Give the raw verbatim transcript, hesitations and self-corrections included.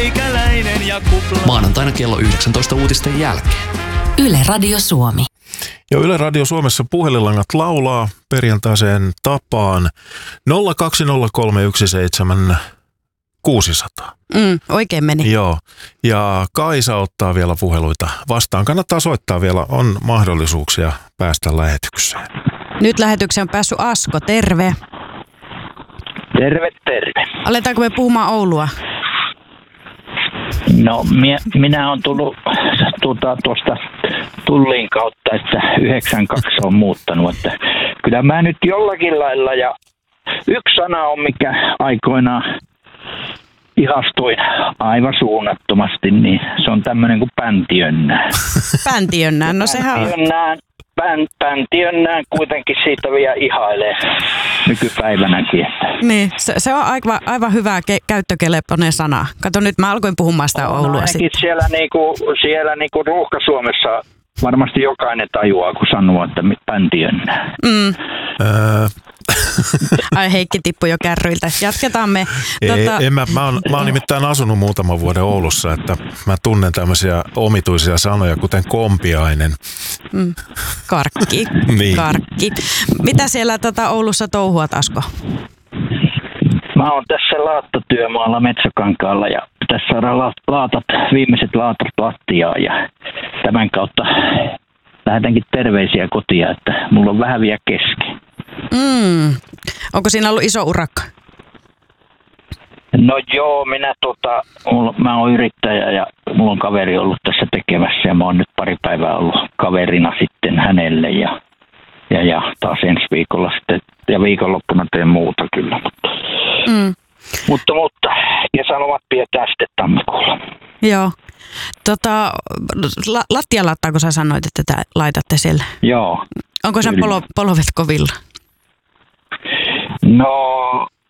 meikäläinen ja kupla. Maanantaina kello yhdeksäntoista uutisten jälkeen. Yle Radio Suomi. Ja Yle Radio Suomessa puhelinlangat laulaa perjantaiseen tapaan nolla kaksi nolla kolme yksi seitsemän kuusisataa. Mm, oikein meni. Joo, ja Kaisa ottaa vielä puheluita vastaan. Kannattaa soittaa vielä, on mahdollisuuksia päästä lähetykseen. Nyt lähetykseen on päässyt Asko, terve. Terve, terve. Aletaanko me puhumaan Oulua? No, mie, minä olen tullut tuota, tuosta Tullin kautta, että yhdeksänkymmentäkaksi on muuttanut. Että kyllä mä nyt jollakin lailla, ja yksi sana on, mikä aikoinaan ihastuin aivan suunnattomasti, niin se on tämmöinen kuin päntiönnää. Päntiönnää, no sehän on. Päntiönnään, pän, päntiönnään kuitenkin siitä vielä ihailee nykypäivänäkin. Niin, se, se on aivan, aivan hyvä ke- käyttökelpoinen sana. Kato, nyt mä alkoin puhumaan sitä on Oulua ainakin sitten. siellä, niinku, siellä niinku Ruuhka-Suomessa varmasti jokainen tajuaa, kun sanoo, että päntiönnää. Mm. Öö. Ai Heikki tippui jo kärryiltä. Jatketaan me. Ei, Tota... en mä, mä, oon, mä oon nimittäin asunut muutaman vuoden Oulussa, että mä tunnen tämmöisiä omituisia sanoja, kuten kompiainen. Mm. Karkki. Niin. Karkki. Mitä siellä tota Oulussa touhuat, Asko? Mä oon tässä laattotyömaalla Metsäkankaalla ja pitäisi saada laatat, viimeiset laatat lattiaan ja tämän kautta lähetänkin terveisiä kotia, että mulla on vähän vielä kesken. Mm. Onko siinä ollut iso urakka? No joo, minä tota, mulla, mä oon yrittäjä ja mulla on kaveri ollut tässä tekemässä ja mä oon nyt pari päivää ollut kaverina sitten hänelle ja, ja, ja taas ensi viikolla sitten ja viikonloppuna teen muuta kyllä, mutta, Mm. mutta, mutta kesälomat pidetään sitten tammikuulla. Joo. Tota, la, lattialaattaa, kun sä sanoit, että te laitatte siellä. Joo. Onko se polo, polvet kovilla? No